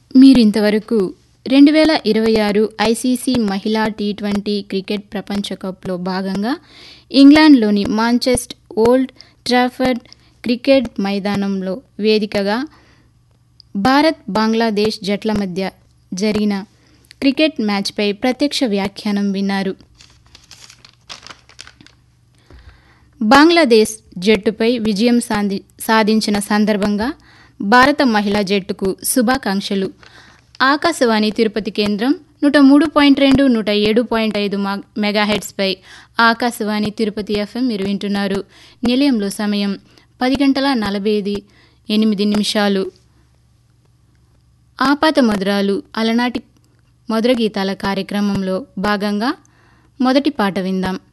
మీరింతవరకు 2026 ఐసీసీ మహిళా T20 cricket ప్రపంచ కప్లో భాగంగా ఇంగ్లాండ్లోని మాంచెస్టర్ ఓల్డ్ ట్రాఫర్డ్ క్రికెట్ మైదానంలో వేదికగా భారత్ బంగ్లాదేశ్ జట్ల మధ్య జరిగిన క్రికెట్ మ్యాచ్పై ప్రత్యక్ష వ్యాఖ్యానం విన్నారు. బంగ్లాదేశ్ జట్టుపై విజయం సాధించిన సందర్భంగా భారత మహిళా జట్టుకు శుభాకాంక్షలు. ఆకాశవాణి తిరుపతి కేంద్రం 103.2, 107.5 మెగాహెర్ట్జ్పై ఆకాశవాణి తిరుపతి ఎఫ్ఎం మీరు వింటున్నారు. నిలయంలో సమయం 10:48. ఆపాత మధురాలు అలనాటి మధుర గీతాల కార్యక్రమంలో భాగంగా మొదటి పాట విందాం.